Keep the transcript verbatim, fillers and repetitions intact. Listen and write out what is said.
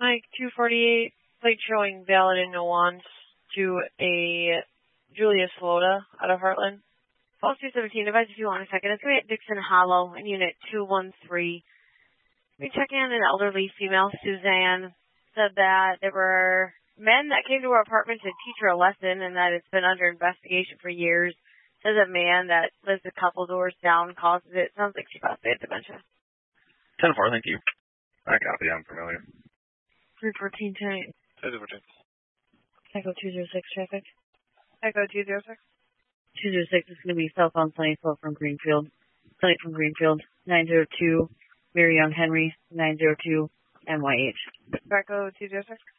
Mike two forty-eight, plate showing valid in Nuance to a Julia Slota out of Heartland. False two seventeen, advise if you want a second. It's going to be at Dixon Hollow in Unit two one three. We checking on an elderly female, Suzanne, said that there were men that came to her apartment to teach her a lesson and that it's been under investigation for years. Says a man that lives a couple doors down causes it. Sounds like she possibly had dementia. ten four, thank you. I copy, I'm familiar. three fourteen tonight. three fourteen. Echo two zero six traffic. Echo two zero six. two zero six is going to be southbound Sunnyvale from Greenfield. Sunny from Greenfield. nine zero two, Mary Young Henry, nine zero two, N Y H. Echo two zero six.